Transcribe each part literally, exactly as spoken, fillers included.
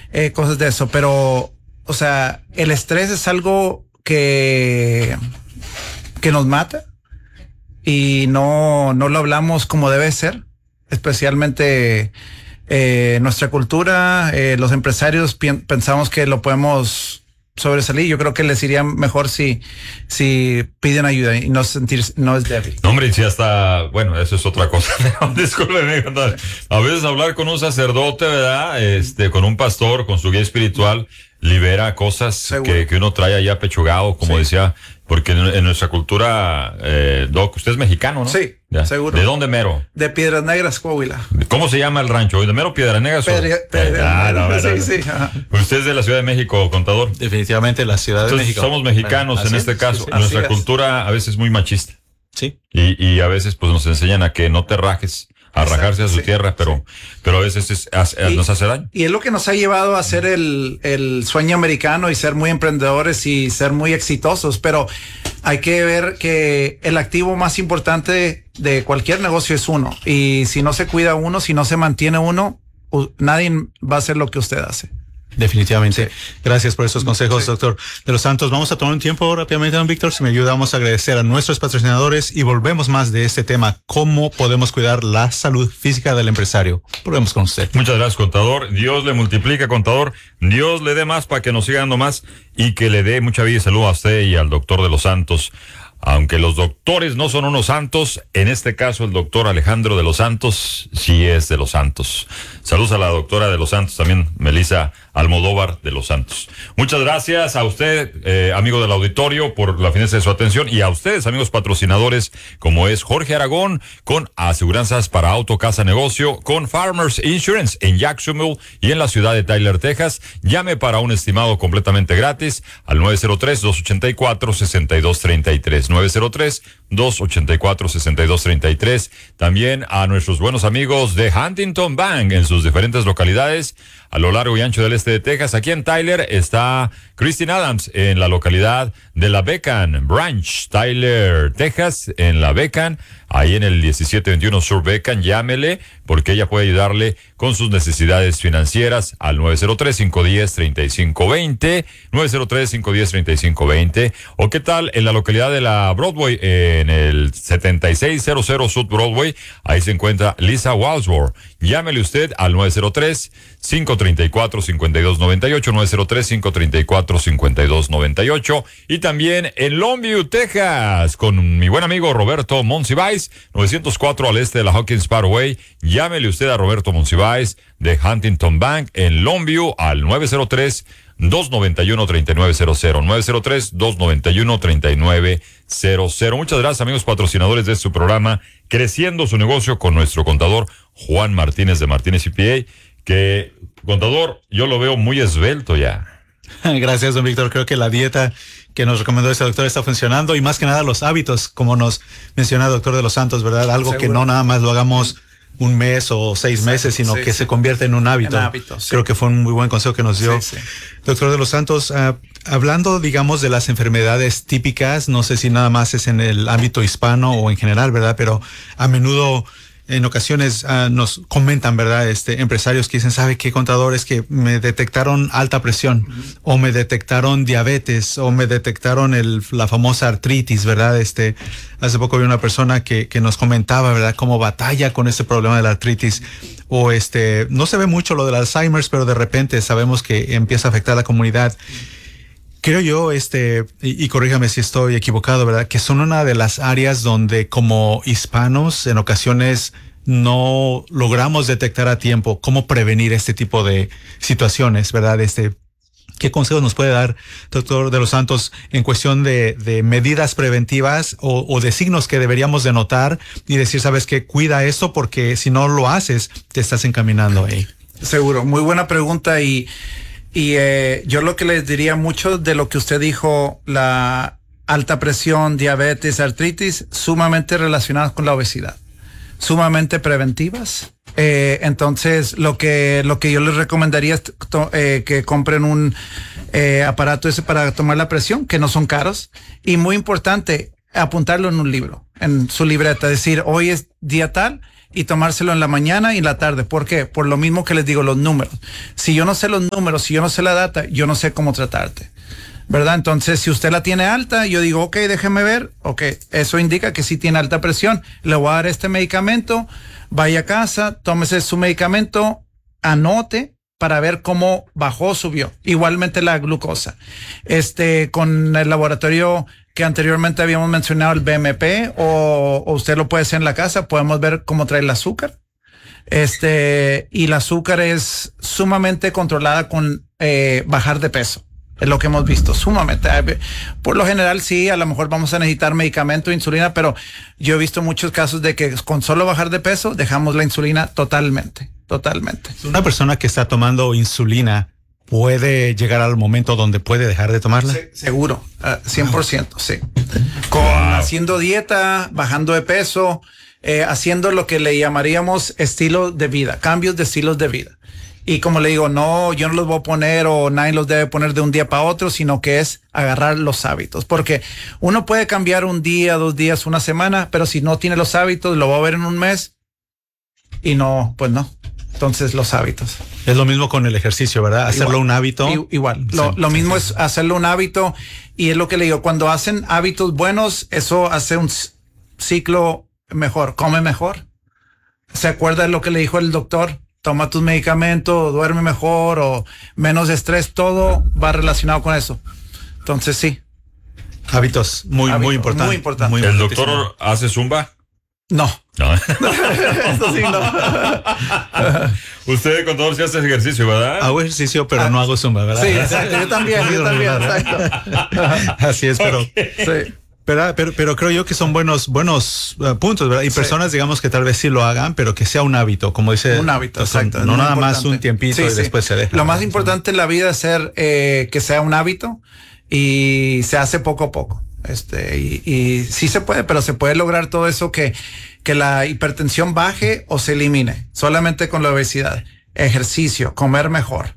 eh, cosas de eso. Pero, o sea, el estrés es algo que, que nos mata y no, no lo hablamos como debe ser, especialmente eh, nuestra cultura, eh, los empresarios pi- pensamos que lo podemos sobresalir. Yo creo que les iría mejor si, si piden ayuda y no sentir, no es débil. No, hombre, si hasta, bueno, eso es otra cosa. Discúlpeme, a veces hablar con un sacerdote, ¿verdad? Este, con un pastor, con su guía espiritual, libera cosas que, que uno trae allá pechugado, como sí. decía, porque en, en nuestra cultura, eh, Doc, usted es mexicano, ¿no? Sí, ya. Seguro. ¿De dónde mero? De Piedras Negras, Coahuila. ¿Cómo se llama el rancho? ¿De mero Piedras Negras? Pedre, Pedre, ah, no, no, sí, no. sí. Ajá. Usted es de la Ciudad de México, contador. Definitivamente la Ciudad Entonces, de México. Somos mexicanos bueno, en este es, caso. sí, sí. Nuestra es. cultura a veces es muy machista. Sí. Y, y a veces pues nos enseñan a que no te rajes, a Exacto, rajarse a su sí, sí. tierra, pero, pero a veces es, es, y, nos hace daño. Y es lo que nos ha llevado a ser el, el sueño americano y ser muy emprendedores y ser muy exitosos, pero hay que ver que el activo más importante de cualquier negocio es uno, y si no se cuida uno, si no se mantiene uno, nadie va a hacer lo que usted hace. Definitivamente. Sí. Gracias por esos consejos, sí. doctor de los Santos. Vamos a tomar un tiempo rápidamente, don Víctor. Si me ayuda, vamos a agradecer a nuestros patrocinadores y volvemos más de este tema. ¿Cómo podemos cuidar la salud física del empresario? Volvemos con usted. Muchas gracias, contador. Dios le multiplica, contador. Dios le dé más para que nos siga dando más y que le dé mucha vida y salud a usted y al doctor de los Santos. Aunque los doctores no son unos santos, en este caso el doctor Alejandro de los Santos sí es de los Santos. Saludos a la doctora de los Santos, también Melissa Almodóvar de los Santos. Muchas gracias a usted, eh, amigo del auditorio, por la fineza de su atención, y a ustedes, amigos patrocinadores, como es Jorge Aragón, con aseguranzas para auto, casa, negocio, con Farmers Insurance en Jacksonville y en la ciudad de Tyler, Texas. Llame para un estimado completamente gratis al nueve cero tres, dos ocho cuatro, seis dos tres tres. nueve cero tres, dos ocho cuatro, seis dos tres tres. También a nuestros buenos amigos de Huntington Bank en sus diferentes localidades a lo largo y ancho del este de Texas. Aquí en Tyler está Christine Adams en la localidad de la Beacon Branch, Tyler, Texas, en la Beacon, ahí en el diecisiete veintiuno Sur Beacon. Llámele porque ella puede ayudarle con sus necesidades financieras al nueve cero tres, cinco uno cero, tres cinco dos cero, nueve cero tres, cinco uno cero, tres cinco dos cero. O qué tal en la localidad de la Broadway, en el setenta y seis cero cero South Broadway, ahí se encuentra Lisa Walsworth. Llámele usted al nueve cero tres, cinco tres cuatro, cinco dos nueve ocho, nueve cero tres, cinco tres cuatro, cinco dos nueve ocho. Y también en Longview, Texas, con mi buen amigo Roberto Monsiváis, novecientos cuatro al este de la Hawkins Parkway. Llámele usted a Roberto Monsiváis de Huntington Bank en Longview al nueve cero tres, dos nueve uno, tres nueve cero cero, nueve cero tres, dos nueve uno, tres nueve cero cero. Muchas gracias, amigos patrocinadores de su programa, creciendo su negocio con nuestro contador Juan Martínez de Martínez C P A, que, contador, yo lo veo muy esbelto ya. Gracias, don Víctor. Creo que la dieta que nos recomendó este doctor está funcionando, y más que nada los hábitos, como nos menciona el doctor de los Santos, ¿verdad? Algo Seguro. que no nada más lo hagamos un mes o seis meses, sino sí, que sí. se convierte en un hábito. En hábito sí. Creo que fue un muy buen consejo que nos dio. Sí, sí. Doctor de los Santos, uh, hablando, digamos, de las enfermedades típicas, no sé si nada más es en el ámbito hispano o en general, ¿verdad? Pero a menudo, en ocasiones uh, nos comentan, ¿verdad? Este, empresarios que dicen, ¿sabe qué, contador? Es que me detectaron alta presión, uh-huh. o me detectaron diabetes, o me detectaron el, la famosa artritis, ¿verdad? Este, hace poco vi una persona que, que nos comentaba, ¿verdad? Cómo batalla con ese problema de la artritis. O este, no se ve mucho lo del Alzheimer's, pero de repente sabemos que empieza a afectar a la comunidad. Creo yo, este, y, y corríjame si estoy equivocado, ¿verdad? Que son una de las áreas donde como hispanos en ocasiones no logramos detectar a tiempo cómo prevenir este tipo de situaciones, ¿verdad? Este, ¿qué consejos nos puede dar, doctor de los Santos, en cuestión de, de medidas preventivas o, o de signos que deberíamos de notar y decir, sabes qué, cuida esto porque si no lo haces, te estás encaminando ahí? Seguro, muy buena pregunta, y Y eh, yo lo que les diría, mucho de lo que usted dijo, la alta presión, diabetes, artritis, sumamente relacionadas con la obesidad, sumamente preventivas. Eh, entonces, lo que lo que yo les recomendaría es to, eh, que compren un eh, aparato ese para tomar la presión, que no son caros, y muy importante, apuntarlo en un libro, en su libreta, decir, hoy es día tal, y tomárselo en la mañana y en la tarde. ¿Por qué? Por lo mismo que les digo, los números. Si yo no sé los números, si yo no sé la data, yo no sé cómo tratarte, ¿verdad? Entonces, si usted la tiene alta, yo digo, ok, déjeme ver, ok, eso indica que sí tiene alta presión, le voy a dar este medicamento, vaya a casa, tómese su medicamento, anote para ver cómo bajó, subió. Igualmente la glucosa. Este, con el laboratorio que anteriormente habíamos mencionado, el B M P, o, o usted lo puede hacer en la casa, podemos ver cómo trae el azúcar. Este, y el azúcar es sumamente controlada con eh, bajar de peso. Es lo que hemos visto, sumamente. Por lo general, sí, a lo mejor vamos a necesitar medicamento, insulina, pero yo he visto muchos casos de que con solo bajar de peso dejamos la insulina totalmente, totalmente. Una persona que está tomando insulina puede llegar al momento donde puede dejar de tomarla. Sí, seguro, uh, cien por ciento, sí. Con haciendo dieta, bajando de peso, eh, haciendo lo que le llamaríamos estilo de vida, cambios de estilos de vida. Y como le digo, no, yo no los voy a poner o nadie los debe poner de un día para otro, sino que es agarrar los hábitos. Porque uno puede cambiar un día, dos días, una semana, pero si no tiene los hábitos, lo va a ver en un mes y no, pues no. Entonces, los hábitos. Es lo mismo con el ejercicio, ¿verdad? Hacerlo igual, un hábito. I, igual. Sí, lo, lo mismo sí. Es hacerlo un hábito. Y es lo que le digo, cuando hacen hábitos buenos, eso hace un ciclo mejor. Come mejor. ¿Se acuerda de lo que le dijo el doctor? Toma tus medicamentos, duerme mejor o menos estrés, todo va relacionado con eso. Entonces sí. Hábitos, muy, Hábitos, muy importante. Muy importante. ¿El doctor hace zumba? No. No. Eso sí, no. Usted, contador, sí hace ejercicio, ¿verdad? Hago ejercicio, pero ah. no hago zumba, ¿verdad? Sí, exacto. Yo también, yo también, exacto. Así es, pero... Okay. Sí. Pero, pero, pero creo yo que son buenos buenos uh, puntos, ¿verdad? Y sí. personas, digamos, que tal vez sí lo hagan, pero que sea un hábito, como dice. Un hábito, exacto. No nada importante. Más un tiempito sí, y sí. después se deja. Lo más importante en la vida es ser, eh, que sea un hábito y se hace poco a poco. Este, y, y sí se puede, pero se puede lograr todo eso que, que la hipertensión baje o se elimine, solamente con la obesidad. Ejercicio, comer mejor,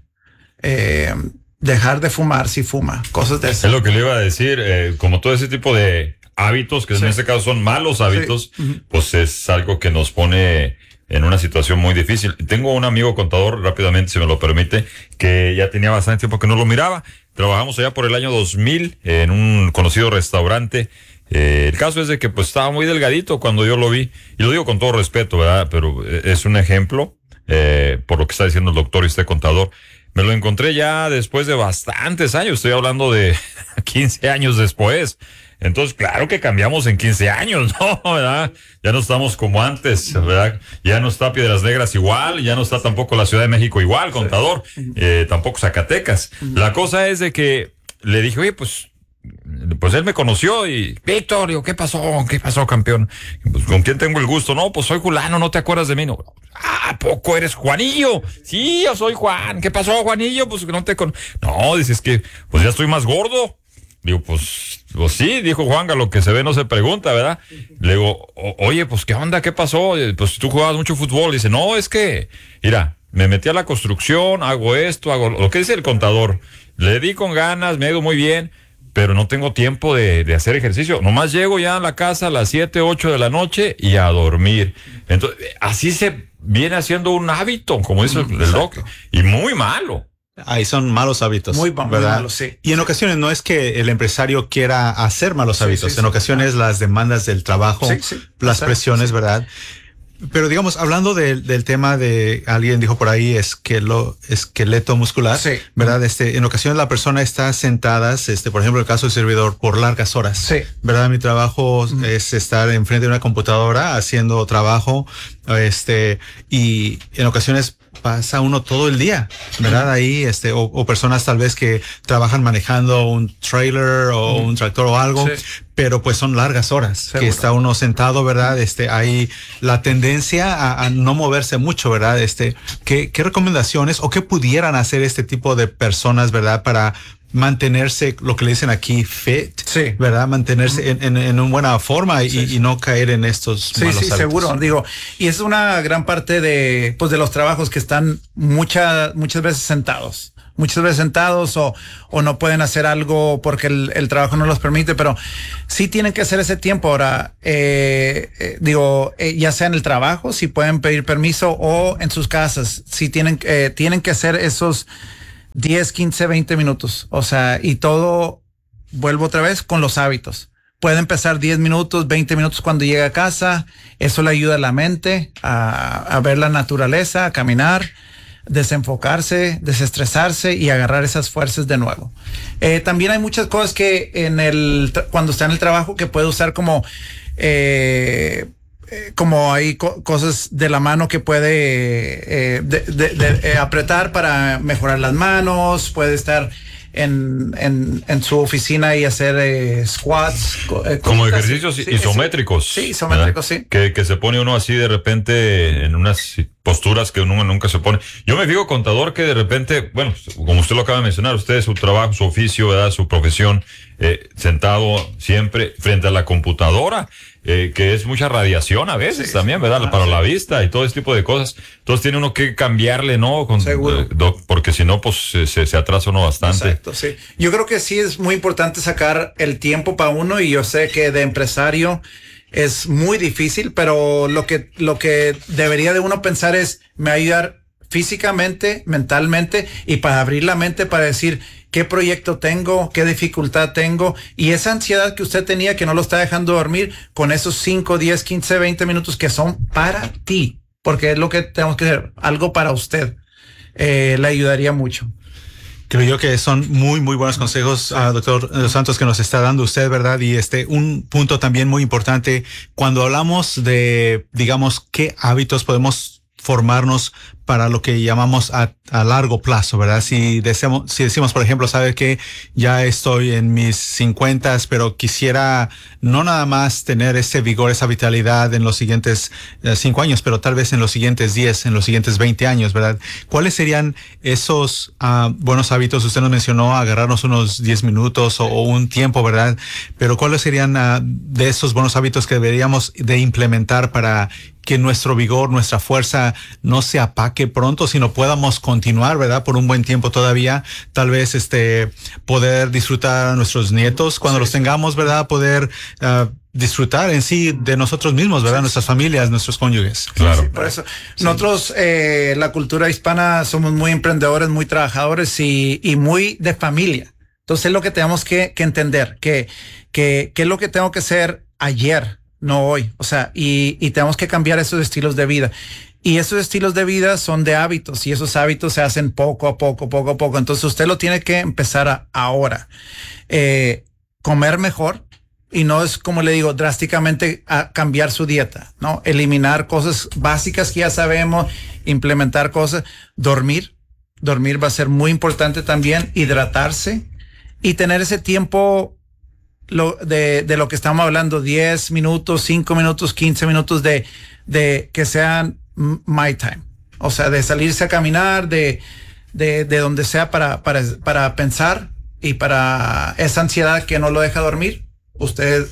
eh, dejar de fumar si fuma, cosas de eso. Es lo que le iba a decir, eh, como todo ese tipo de hábitos, que sí. en este caso son malos hábitos, sí. uh-huh. pues es algo que nos pone en una situación muy difícil. Tengo un amigo contador, rápidamente, si me lo permite, que ya tenía bastante tiempo que no lo miraba. Trabajamos allá por el año dos mil en un conocido restaurante. Eh, el caso es de que pues estaba muy delgadito cuando yo lo vi, y lo digo con todo respeto, ¿verdad? Pero es un ejemplo, eh, por lo que está diciendo el doctor y este contador. Me lo encontré ya después de bastantes años, estoy hablando de quince años después. Entonces, claro que cambiamos en quince años, ¿no? ¿Verdad? Ya no estamos como antes, ¿verdad? Ya no está Piedras Negras igual, ya no está tampoco la Ciudad de México igual, contador, eh, tampoco Zacatecas. La cosa es de que le dije, oye, pues, pues él me conoció y, Víctor, digo, ¿qué pasó? ¿Qué pasó, campeón? Pues, ¿con quién tengo el gusto? No, pues soy Julano, ¿no te acuerdas de mí? No. Ah, ¿a poco eres Juanillo? Sí, yo soy Juan. ¿Qué pasó, Juanillo? Pues no te con... No, dices que, pues ya estoy más gordo. Digo, pues, pues sí, dijo Juanga, lo que se ve no se pregunta, ¿verdad? Le digo, oye, pues, ¿qué onda? ¿Qué pasó? Pues tú jugabas mucho fútbol. Dice, no, es que, mira, me metí a la construcción, hago esto, hago lo que dice el contador. Le di con ganas, me ha ido muy bien, pero no tengo tiempo de, de hacer ejercicio. Nomás llego ya a la casa a las siete, ocho de la noche y a dormir. Entonces, así se viene haciendo un hábito, como dice el, el doc, y muy malo. Ahí son malos hábitos. Muy, muy malos, sí. Y en ocasiones no es que el empresario quiera hacer malos sí, hábitos. Sí, en sí, ocasiones sí. las demandas del trabajo, sí, sí, las exacto, presiones, sí. ¿verdad? Pero digamos, hablando de, del tema de, alguien dijo por ahí, esquelo, esqueleto muscular, sí. ¿verdad? Este, en ocasiones la persona está sentada, este, por ejemplo, el caso del servidor, por largas horas. Sí. ¿Verdad? Mi trabajo mm. es estar enfrente de una computadora haciendo trabajo, este, y en ocasiones pasa uno todo el día, ¿verdad? Ahí, este, o, o personas tal vez que trabajan manejando un trailer o mm. un tractor o algo, sí. pero pues son largas horas Seguro. que está uno sentado, ¿verdad? Este, hay la tendencia a, a no moverse mucho, ¿verdad? Este, ¿qué, qué recomendaciones o qué pudieran hacer este tipo de personas, ¿verdad? Para mantenerse, lo que le dicen aquí, fit, sí. ¿verdad? Mantenerse en, en, en una buena forma y, sí. y no caer en estos sí, malos sí, hábitos. Seguro, digo, y es una gran parte de, pues, de los trabajos que están muchas, muchas veces sentados, muchas veces sentados o, o no pueden hacer algo porque el, el trabajo no los permite, pero sí tienen que hacer ese tiempo. Ahora, eh, eh, digo, eh, ya sea en el trabajo, si pueden pedir permiso o en sus casas, si tienen, eh, tienen que hacer esos diez, quince, veinte minutos. O sea, y todo, vuelvo otra vez con los hábitos. Puede empezar diez minutos, veinte minutos cuando llega a casa. Eso le ayuda a la mente a, a ver la naturaleza, a caminar, desenfocarse, desestresarse y agarrar esas fuerzas de nuevo. Eh, también hay muchas cosas que en el cuando está en el trabajo que puede usar como eh, como hay co cosas de la mano que puede eh, de, de, de, eh, apretar para mejorar las manos. Puede estar En, en, en su oficina y hacer eh, squats. Eh, como ejercicios sí, isométricos. Sí, isométricos, ¿verdad? Sí. Que, que se pone uno así de repente en unas posturas que uno nunca se pone. Yo me digo, contador, que de repente, bueno, como usted lo acaba de mencionar, usted, su trabajo, su oficio, ¿verdad? Su profesión, eh, sentado siempre frente a la computadora. Eh, que es mucha radiación a veces sí, también, ¿verdad? Ah, para sí. la vista y todo ese tipo de cosas. Entonces tiene uno que cambiarle, ¿no? Con, Seguro. Eh, do, porque si no, pues se, se atrasa uno bastante. Exacto, sí. Yo creo que sí es muy importante sacar el tiempo para uno, y yo sé que de empresario es muy difícil, pero lo que, lo que debería de uno pensar es, me va a ayudar físicamente, mentalmente, y para abrir la mente para decir qué proyecto tengo, qué dificultad tengo, y esa ansiedad que usted tenía que no lo está dejando dormir, con esos cinco, diez, quince, veinte minutos que son para ti, porque es lo que tenemos que hacer, algo para usted, eh, le ayudaría mucho. Creo yo que son muy, muy buenos consejos, uh, doctor Dos Santos, que nos está dando usted, ¿verdad? Y este, un punto también muy importante, cuando hablamos de, digamos, qué hábitos podemos formarnos para lo que llamamos a, a largo plazo, ¿verdad? Si deseamos, si decimos, por ejemplo, sabe que ya estoy en mis cincuentas, pero quisiera no nada más tener ese vigor, esa vitalidad en los siguientes eh, cinco años, pero tal vez en los siguientes diez, en los siguientes veinte años, ¿verdad? ¿Cuáles serían esos uh, buenos hábitos? Usted nos mencionó agarrarnos unos diez minutos o, o un tiempo, ¿verdad? Pero ¿cuáles serían uh, de esos buenos hábitos que deberíamos de implementar para que nuestro vigor, nuestra fuerza no se apaque pronto, sino podamos continuar, ¿verdad? Por un buen tiempo todavía, tal vez este poder disfrutar a nuestros nietos cuando sí, los tengamos, ¿verdad? Poder uh, disfrutar en sí de nosotros mismos, ¿verdad? Sí, nuestras familias, nuestros cónyuges. Claro. Sí, por eso. Sí. Nosotros, eh, la cultura hispana, somos muy emprendedores, muy trabajadores y, y muy de familia. Entonces es lo que tenemos que, que entender, que, que, que es lo que tengo que hacer ayer, no hoy. O sea, y, y tenemos que cambiar esos estilos de vida. Y esos estilos de vida son de hábitos, y esos hábitos se hacen poco a poco, poco a poco. Entonces usted lo tiene que empezar a, ahora. Eh, comer mejor, y no es, como le digo, drásticamente a cambiar su dieta, ¿no? Eliminar cosas básicas que ya sabemos, implementar cosas. Dormir, dormir va a ser muy importante también, hidratarse y tener ese tiempo lo, de, de lo que estamos hablando, diez minutos, cinco minutos, quince minutos de, de que sean my time. O sea, de salirse a caminar, de, de, de donde sea para, para, para pensar, y para esa ansiedad que no lo deja dormir, usted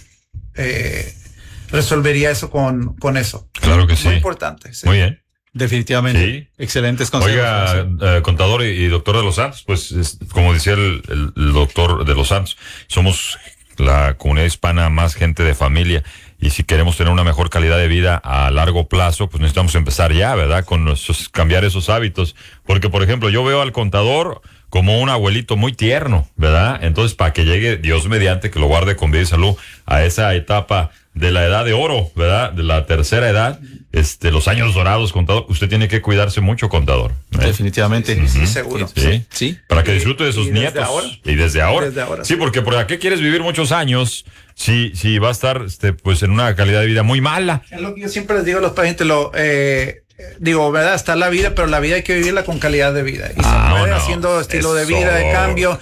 eh, resolvería eso con, con eso. Claro que sí. Muy importante. Sí. Muy bien. Definitivamente. Sí. Excelentes consejos. Oiga, eh, contador y, y doctor de los Santos, pues es, como decía el, el, el doctor de los Santos, somos la comunidad hispana más gente de familia, y si queremos tener una mejor calidad de vida a largo plazo, pues necesitamos empezar ya, ¿verdad? Con esos, cambiar esos hábitos. Porque, por ejemplo, yo veo al contador como un abuelito muy tierno, ¿verdad? Entonces, para que llegue, Dios mediante, que lo guarde con vida y salud, a esa etapa de la edad de oro, ¿verdad? De la tercera edad, este, los años dorados, contador, usted tiene que cuidarse mucho, contador, ¿eh? Definitivamente. Sí, sí, sí, seguro. Sí, sí. Para que disfrute de sus y nietos. Desde ahora. Y desde ahora. Desde ahora sí, sí, porque ¿por qué quieres vivir muchos años si, si va a estar, este, pues, en una calidad de vida muy mala? Es lo que yo siempre les digo a los pacientes, lo, eh, digo, ¿verdad? Está la vida, pero la vida hay que vivirla con calidad de vida. Y ah, se puede no, no. haciendo estilo Eso. de vida, de cambio,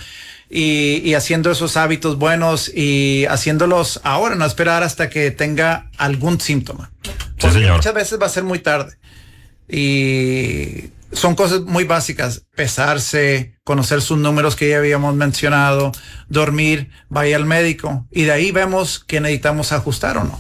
y, y haciendo esos hábitos buenos y haciéndolos ahora, no esperar hasta que tenga algún síntoma. Sí, señor. Muchas veces va a ser muy tarde. Y son cosas muy básicas: pesarse, conocer sus números que ya habíamos mencionado, dormir, vaya al médico, y de ahí vemos que necesitamos ajustar o no.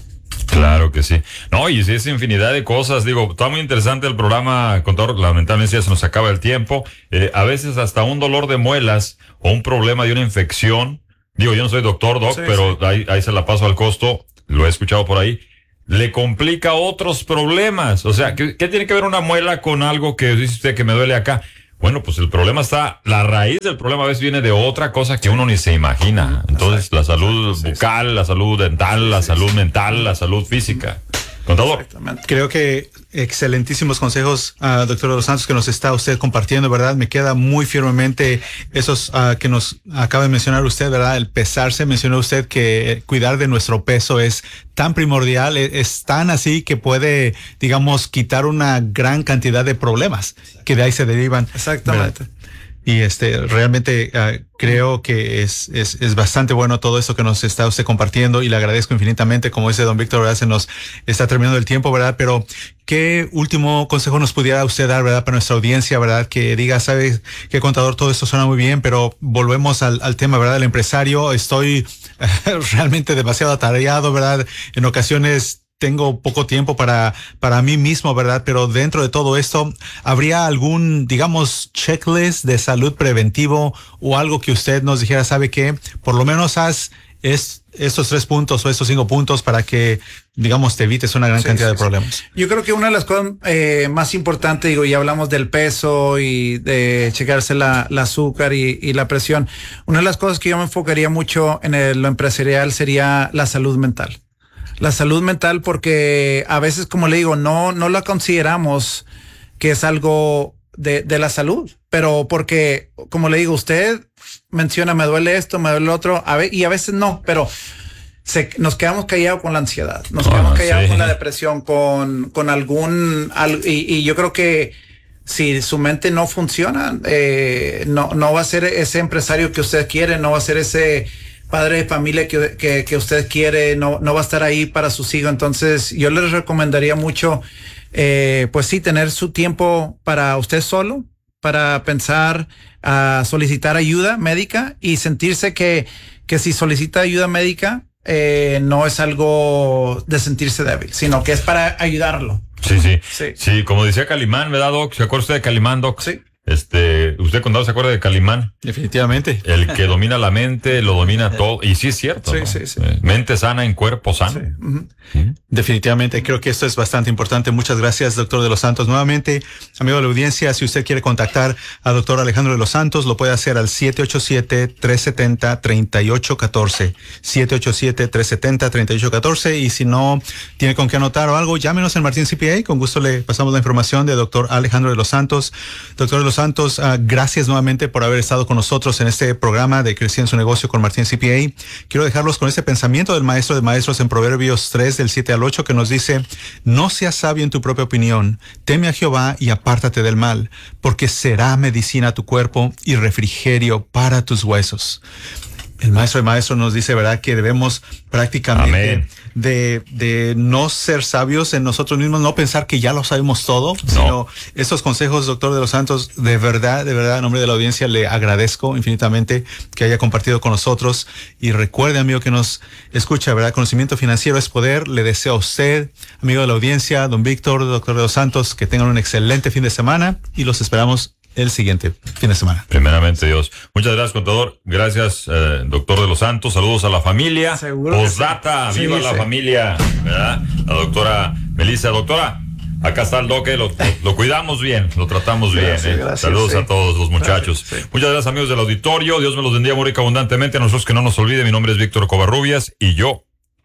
Claro que sí. No, y sí es infinidad de cosas. Digo, está muy interesante el programa, contador. Lamentablemente ya se nos acaba el tiempo. Eh, a veces hasta un dolor de muelas o un problema de una infección. Digo, yo no soy doctor, doc, sí, pero sí. Ahí, ahí se la paso al costo. Lo he escuchado por ahí. Le complica otros problemas. O sea, ¿qué, qué tiene que ver una muela con algo que dice usted que me duele acá? Bueno, pues el problema está, la raíz del problema a veces viene de otra cosa que uno ni se imagina. Entonces, exacto, la salud exacto, bucal, sí, sí. la salud dental, sí, la sí, salud sí. mental, la salud física. Contador. Creo que excelentísimos consejos, uh, doctor de los Santos, que nos está usted compartiendo, ¿verdad? Me queda muy firmemente esos uh, que nos acaba de mencionar usted, ¿verdad? El pesarse, mencionó usted que cuidar de nuestro peso es tan primordial, es, es tan así que puede, digamos, quitar una gran cantidad de problemas que de ahí se derivan. Exactamente. ¿verdad? Y este, realmente uh, creo que es, es, es bastante bueno todo esto que nos está usted compartiendo y le agradezco infinitamente. Como dice don Víctor, ¿verdad? Se nos está terminando el tiempo, ¿verdad? Pero ¿qué último consejo nos pudiera usted dar, ¿verdad? Para nuestra audiencia, ¿verdad? Que diga, ¿sabe qué, contador? Todo esto suena muy bien, pero volvemos al, al tema, ¿verdad? Del empresario. Estoy uh, realmente demasiado atareado, ¿verdad? En ocasiones tengo poco tiempo para, para mí mismo, ¿verdad? Pero dentro de todo esto, ¿habría algún, digamos, checklist de salud preventivo o algo que usted nos dijera, sabe qué? Por lo menos haz es, estos tres puntos o estos cinco puntos para que, digamos, te evites una gran sí, cantidad sí, de problemas. Sí. Yo creo que una de las cosas eh, más importantes, digo, ya hablamos del peso y de checarse la, la azúcar y, y la presión. Una de las cosas que yo me enfocaría mucho en el, lo empresarial sería la salud mental. La salud mental, porque a veces, como le digo, no, no la consideramos que es algo de, de la salud, pero porque, como le digo, usted menciona, me duele esto, me duele lo otro, a ver, y a veces no, pero se, nos quedamos callados con la ansiedad, nos oh, quedamos callados sí. con la depresión, con, con algún, al, y, y yo creo que si su mente no funciona, eh, no, no va a ser ese empresario que usted quiere, no va a ser ese padre de familia que, que, que usted quiere, no, no va a estar ahí para sus hijos. Entonces yo les recomendaría mucho, eh, pues sí, tener su tiempo para usted solo, para pensar, a uh, solicitar ayuda médica y sentirse que, que si solicita ayuda médica, eh, no es algo de sentirse débil, sino que es para ayudarlo. Sí, sí, sí, sí, como decía Calimán, ¿verdad, Doc? ¿Se acuerda usted de Calimán, Doc? Sí. Este, ¿usted contado se acuerda de Calimán? Definitivamente. El que domina la mente, lo domina todo. Y sí es cierto. Sí, ¿no? sí, sí. Mente sana en cuerpo sano. Sí. Uh-huh. Uh-huh. Definitivamente. Creo que esto es bastante importante. Muchas gracias, doctor de los Santos. Nuevamente, amigo de la audiencia, si usted quiere contactar a doctor Alejandro de los Santos, lo puede hacer al siete ocho siete, tres siete cero, tres ocho uno cuatro. siete ocho siete, tres siete cero, tres ocho uno cuatro. Y si no tiene con qué anotar o algo, llámenos en Martín C P A. Con gusto le pasamos la información de doctor Alejandro de los Santos. Doctor de los Santos, uh, gracias nuevamente por haber estado con nosotros en este programa de Creciendo su Negocio con Martín C P A. Quiero dejarlos con este pensamiento del maestro de maestros en Proverbios tres, del siete al ocho, que nos dice: no seas sabio en tu propia opinión, teme a Jehová y apártate del mal, porque será medicina a tu cuerpo y refrigerio para tus huesos. El maestro de maestros nos dice, ¿verdad?, que debemos prácticamente de, de no ser sabios en nosotros mismos, no pensar que ya lo sabemos todo, no. sino estos consejos, doctor de los Santos, de verdad, de verdad, en nombre de la audiencia, le agradezco infinitamente que haya compartido con nosotros. Y recuerde, amigo, que nos escucha, ¿verdad? Conocimiento financiero es poder. Le deseo a usted, amigo de la audiencia, don Víctor, doctor de los Santos, que tengan un excelente fin de semana y los esperamos el siguiente fin de semana. Primeramente, Dios. Muchas gracias, contador. Gracias, eh, doctor de los Santos. Saludos a la familia. Postdata, sí. Viva sí, la sí. familia, ¿verdad? La doctora Melissa. Doctora, acá está el doque, lo, lo, lo cuidamos bien, lo tratamos gracias, bien. ¿eh? Gracias, Saludos sí. a todos los muchachos. Gracias, sí. Muchas gracias, amigos del auditorio. Dios me los bendiga muy rico, abundantemente. A nosotros que no nos olvide, mi nombre es Víctor Covarrubias y yo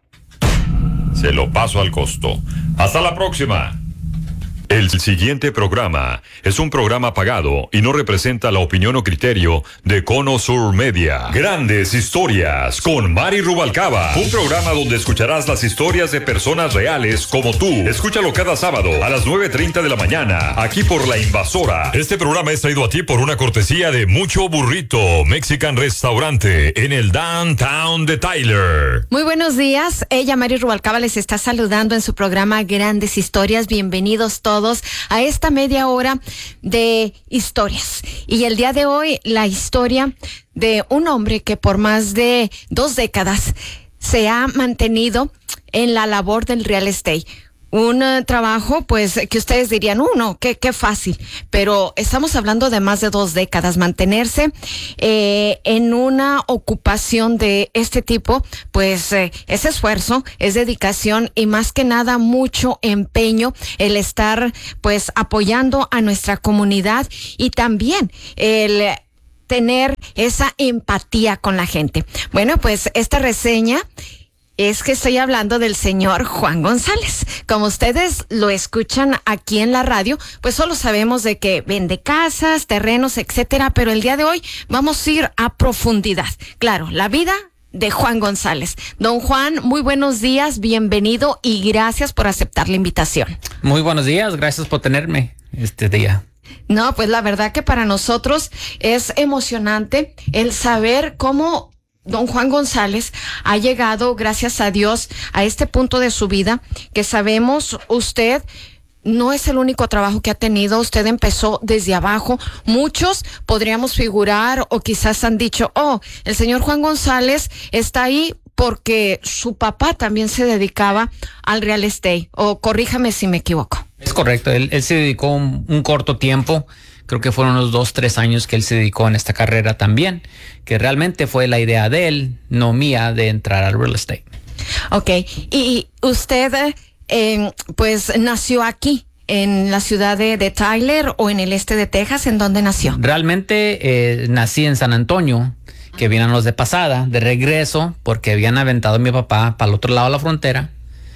se lo paso al costo. Hasta la próxima. El siguiente programa es un programa pagado y no representa la opinión o criterio de Cono Sur Media. Grandes historias con Mari Rubalcaba. Un programa donde escucharás las historias de personas reales como tú. Escúchalo cada sábado a las nueve treinta de la mañana, aquí por La Invasora. Este programa es traído a ti por una cortesía de Mucho Burrito Mexican Restaurante en el Downtown de Tyler. Muy buenos días. Ella, Mari Rubalcaba, les está saludando en su programa Grandes Historias. Bienvenidos todos a esta media hora de historias. Y el día de hoy, la historia de un hombre que por más de dos décadas se ha mantenido en la labor del real estate. Un uh, trabajo, pues, que ustedes dirían, uno, uh, qué, qué fácil, pero estamos hablando de más de dos décadas. Mantenerse eh, en una ocupación de este tipo, pues, eh, es esfuerzo, es dedicación y más que nada mucho empeño el estar, pues, apoyando a nuestra comunidad y también el tener esa empatía con la gente. Bueno, pues, esta reseña es que estoy hablando del señor Juan González. Como ustedes lo escuchan aquí en la radio, pues solo sabemos de que vende casas, terrenos, etcétera, pero el día de hoy vamos a ir a profundidad. Claro, la vida de Juan González. Don Juan, muy buenos días, bienvenido y gracias por aceptar la invitación. Muy buenos días, gracias por tenerme este día. No, pues la verdad que para nosotros es emocionante el saber cómo don Juan González ha llegado, gracias a Dios, a este punto de su vida que sabemos usted no es el único trabajo que ha tenido. Usted empezó desde abajo. Muchos podríamos figurar o quizás han dicho, oh, el señor Juan González está ahí porque su papá también se dedicaba al real estate. O corríjame si me equivoco. Es correcto. Él, él se dedicó un, un corto tiempo. Creo que fueron unos dos, tres años que él se dedicó en esta carrera también, que realmente fue la idea de él, no mía, de entrar al real estate. Ok, y usted eh, pues nació aquí, en la ciudad de, de Tyler o en el este de Texas, ¿en dónde nació? Realmente eh, nací en San Antonio, que vinieron los de pasada, de regreso, porque habían aventado a mi papá para el otro lado de la frontera,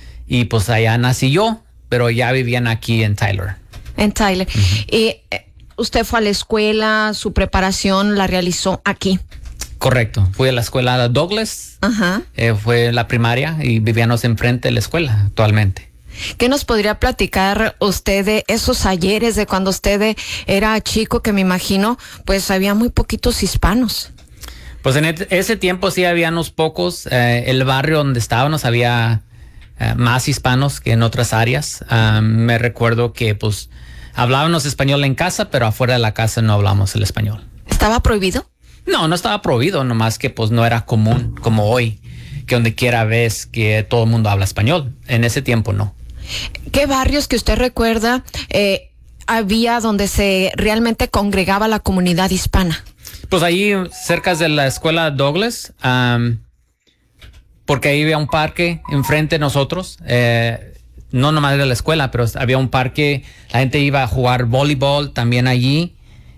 y pues allá nací yo, pero ya vivían aquí en Tyler. En Tyler. Uh-huh. Y usted fue a la escuela, su preparación la realizó aquí. Correcto, fui a la escuela Douglas, uh-huh. eh, fue la primaria y vivíamos enfrente de la escuela actualmente. ¿Qué nos podría platicar usted de esos ayeres de cuando usted era chico, que me imagino pues había muy poquitos hispanos? Pues en ese tiempo sí había unos pocos, eh, el barrio donde estábamos había eh, más hispanos que en otras áreas. Um, me recuerdo que pues hablábamos español en casa, pero afuera de la casa no hablamos el español. ¿Estaba prohibido? No, no estaba prohibido, nomás que pues no era común como hoy, que donde quiera ves que todo el mundo habla español. En ese tiempo no. ¿Qué barrios que usted recuerda eh, había donde se realmente congregaba la comunidad hispana? Pues ahí cerca de la escuela Douglas, um, porque ahí había un parque enfrente de nosotros. Eh, no nomás de la escuela, pero había un parque, la gente iba a jugar voleibol también allí,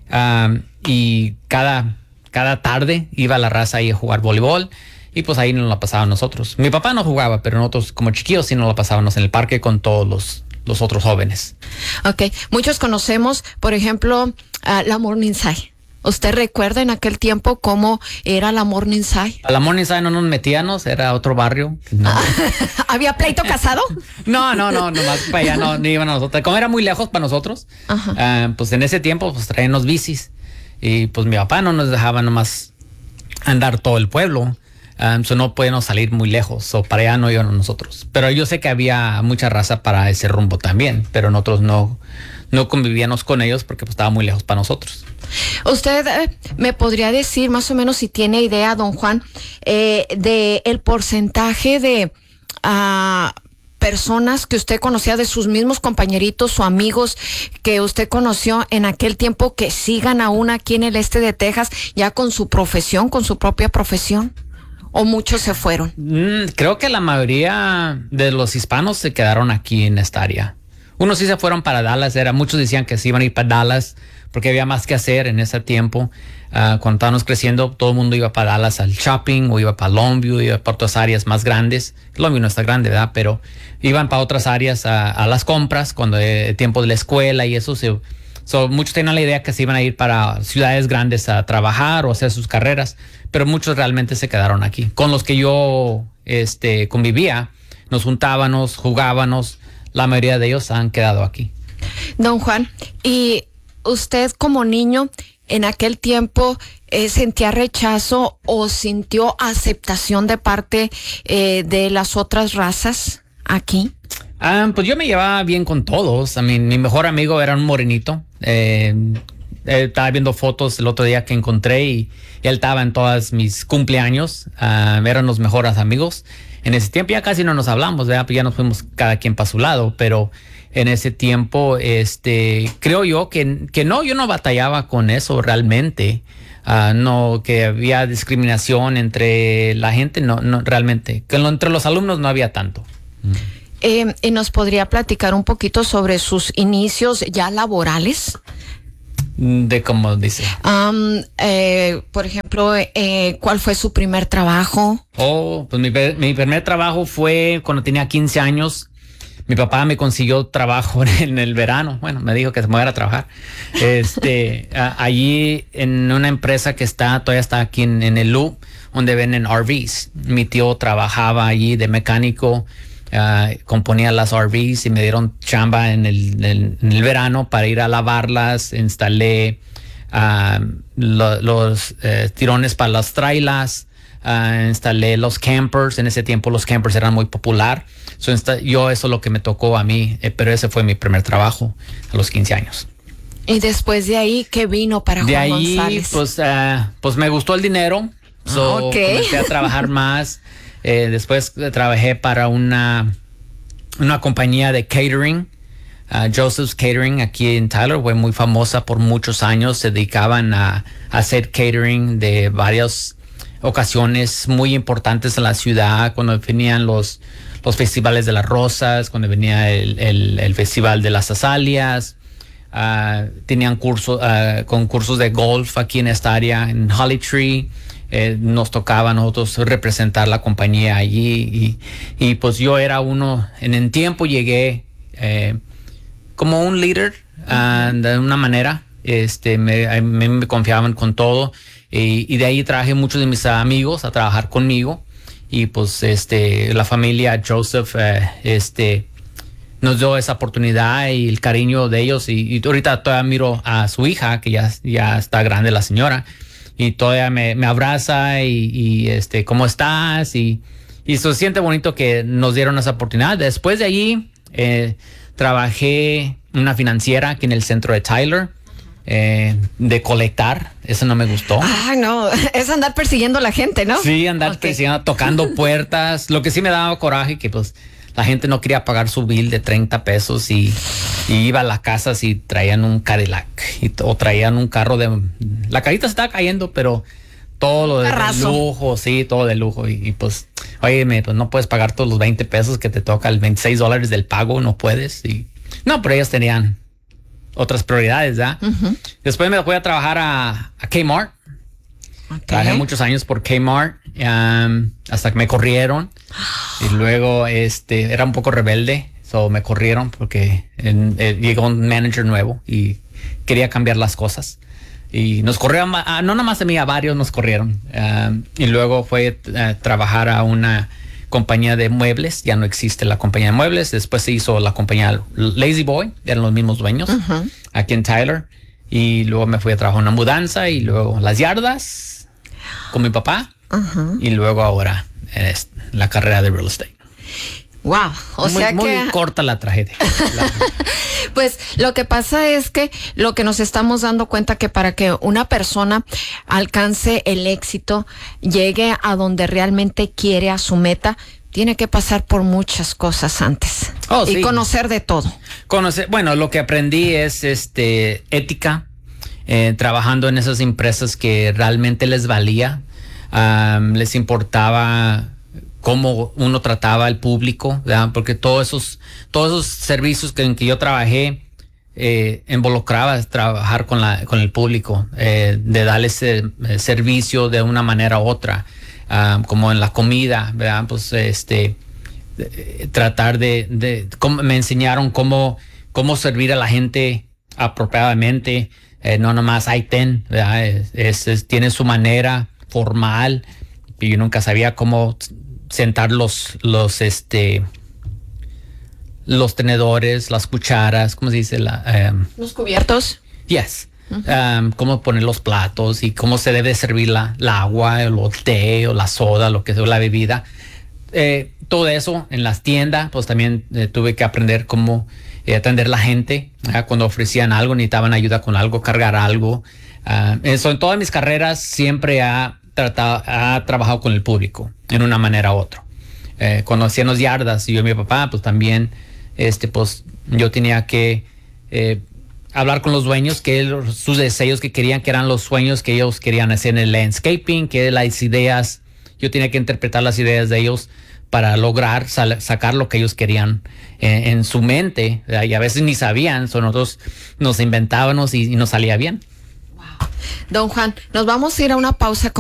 um, y cada, cada tarde iba la raza ahí a jugar voleibol, y pues ahí nos la pasábamos nosotros. Mi papá no jugaba, pero nosotros como chiquillos sí nos la pasábamos en el parque con todos los, los otros jóvenes. Ok, muchos conocemos, por ejemplo, uh, la Morningside. ¿Usted recuerda en aquel tiempo cómo era la Morningside? A la Morningside no nos metíamos, era otro barrio. No. ¿Había pleito casado? No, no, no, nomás para allá no, no iban a nosotros. Como era muy lejos para nosotros, uh, pues en ese tiempo pues traían los bicis. Y pues mi papá no nos dejaba nomás andar todo el pueblo. Um, so no podíamos salir muy lejos, o para allá no íbamos nosotros. Pero yo sé que había mucha raza para ese rumbo también, pero nosotros no, no convivíamos con ellos porque pues, estaba muy lejos para nosotros. Usted eh, me podría decir más o menos, si tiene idea, don Juan, eh, de el porcentaje de uh, personas que usted conocía, de sus mismos compañeritos o amigos que usted conoció en aquel tiempo, que sigan aún aquí en el este de Texas ya con su profesión, con su propia profesión. ¿O muchos se fueron? Mm, creo que la mayoría de los hispanos se quedaron aquí en esta área. Unos sí se fueron para Dallas, era, muchos decían que se iban a ir para Dallas porque había más que hacer en ese tiempo. Uh, cuando estábamos creciendo, todo el mundo iba para Dallas al shopping, o iba para Longview, iba para otras áreas más grandes. Longview no está grande, ¿verdad? Pero iban para otras áreas a, a las compras, cuando el tiempo de la escuela y eso. Se, so, muchos tenían la idea que se iban a ir para ciudades grandes a trabajar o hacer sus carreras, pero muchos realmente se quedaron aquí. Con los que yo este, convivía, nos juntábamos, jugábamos, la mayoría de ellos han quedado aquí. Don Juan, ¿y usted como niño en aquel tiempo eh, sentía rechazo o sintió aceptación de parte eh, de las otras razas aquí? Um, pues yo me llevaba bien con todos. I mean, mi mejor amigo era un morenito. Eh, eh, estaba viendo fotos el otro día que encontré y, y él estaba en todos mis cumpleaños. Uh, eran los mejores amigos. En ese tiempo ya casi no nos hablamos, ¿verdad? Pues ya nos fuimos cada quien para su lado, pero en ese tiempo, este, creo yo que, que no, yo no batallaba con eso realmente. Uh, no, que había discriminación entre la gente, no, no realmente. Que entre los alumnos no había tanto. Mm. Eh, ¿Y nos podría platicar un poquito sobre sus inicios ya laborales? De cómo dice. Um, eh, por ejemplo, eh, ¿cuál fue su primer trabajo? Oh, pues mi, mi primer trabajo fue cuando tenía quince años. Mi papá me consiguió trabajo en el verano. Bueno, me dijo que se me fuera a trabajar. Este, a, allí en una empresa que está, todavía está aquí en, en el Loop, donde venden R Vs. Mi tío trabajaba allí de mecánico. Uh, componía las R Vs y me dieron chamba en el, en, en el verano para ir a lavarlas. Instalé uh, lo, los uh, tirones para las trailas, uh, instalé los campers. En ese tiempo los campers eran muy popular. So, insta- yo eso es lo que me tocó a mí, eh, pero ese fue mi primer trabajo a los quince años. Y después de ahí, ¿qué vino para de Juan ahí, González? Pues, uh, pues me gustó el dinero. So, Ah, ok. Comencé a trabajar más. Eh, después eh, trabajé para una, una compañía de catering, uh, Joseph's Catering, aquí en Tyler. Fue muy famosa por muchos años. Se dedicaban a, a hacer catering de varias ocasiones muy importantes en la ciudad, cuando venían los, los festivales de las rosas, cuando venía el, el, el festival de las azaleas. Uh, tenían cursos, uh, concursos de golf aquí en esta área, en Holly Tree. Eh, nos tocaba a nosotros representar la compañía allí y, y pues yo era uno, en el tiempo llegué eh, como un líder uh, de una manera, este, me, me, me confiaban con todo y, y de ahí traje muchos de mis amigos a trabajar conmigo y pues este, la familia Joseph eh, este, nos dio esa oportunidad y el cariño de ellos y, y ahorita todavía miro a su hija que ya, ya está grande la señora. Y todavía me, me abraza y, y este, ¿cómo estás? Y, y se siente bonito que nos dieron esa oportunidad. Después de allí, eh, trabajé en una financiera aquí en el centro de Tyler, eh, de colectar. Eso no me gustó. Ah, no, es andar persiguiendo a la gente, ¿no? Sí, andar Okay. persiguiendo, tocando puertas. Lo que sí me daba coraje que pues la gente no quería pagar su bill de treinta pesos y, y iba a las casas y traían un Cadillac y, o traían un carro de... La carita se estaba cayendo, pero todo lo de, de lujo, sí, todo de lujo. Y, y pues, óyeme, pues no puedes pagar todos los veinte pesos que te toca, el veintiséis dólares del pago, no puedes. Y, no, pero ellos tenían otras prioridades, ¿verdad? Uh-huh. Después me fui a trabajar a, a Kmart. Okay. Trabajé muchos años por Kmart um, hasta que me corrieron y luego este era un poco rebelde, so me corrieron porque en, eh, llegó un manager nuevo y quería cambiar las cosas y nos corrieron, a, no nomás a mí, a varios nos corrieron um, y luego fue a trabajar a una compañía de muebles. Ya no existe la compañía de muebles. Después se hizo la compañía Lazy Boy, eran los mismos dueños, uh-huh, aquí en Tyler. Y luego me fui a trabajar en una mudanza y luego las yardas con mi papá, uh-huh, y luego ahora en la carrera de real estate. Wow, o muy, sea muy que... corta la tragedia. La... Pues lo que pasa es que lo que nos estamos dando cuenta que para que una persona alcance el éxito, llegue a donde realmente quiere, a su meta, tiene que pasar por muchas cosas antes. Oh, y sí, conocer de todo. Conocer, bueno, lo que aprendí es este ética, eh, trabajando en esas empresas que realmente les valía, um, les importaba cómo uno trataba al público, ¿verdad? Porque todos esos, todos esos servicios que, en que yo trabajé eh, involucraba trabajar con la, con el público, eh, de darles eh, servicio de una manera u otra, uh, como en la comida, ¿verdad? Pues este de, tratar de, de cómo, me enseñaron cómo, cómo servir a la gente apropiadamente, eh, no nomás hay ten, ¿verdad? Es, es, es, tiene su manera formal y yo nunca sabía cómo sentar los, los, este, los tenedores, las cucharas, ¿cómo se dice? La, um, los cubiertos. Yes. Uh-huh. Um, cómo poner los platos y cómo se debe servir la, la agua, o el té, o la soda, lo que sea, la bebida. Eh, todo eso en las tiendas, pues también eh, tuve que aprender cómo eh, atender la gente. ¿verdad? Cuando ofrecían algo, necesitaban ayuda con algo, cargar algo. Uh, eso en todas mis carreras siempre ha, tratado, ha trabajado con el público en una manera u otra. Eh, cuando hacían los yardas, y yo y mi papá, pues también, este, pues yo tenía que eh, hablar con los dueños, que sus deseos que querían, que eran los sueños que ellos querían hacer en el landscaping, que las ideas, yo tenía que interpretar las ideas de ellos para lograr sal, sacar lo que ellos querían eh, en su mente, ¿verdad? Y a veces ni sabían, so nosotros nos inventábamos y, y nos salía bien. Don Juan, nos vamos a ir a una pausa.